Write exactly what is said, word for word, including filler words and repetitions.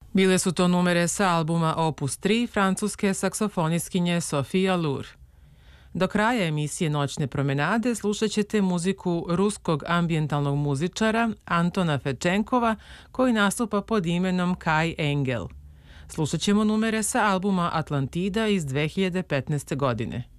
Bile su to numere sa albuma Opus tri francuske saksofonistkinje Sophie Allur. Do kraja emisije Noćne promenade slušat ćete muziku ruskog ambijentalnog muzičara Antona Fečenkova, koji nastupa pod imenom Kai Engel. Slušat ćemo numere sa albuma Atlantida iz dve hiljade petnaeste godine.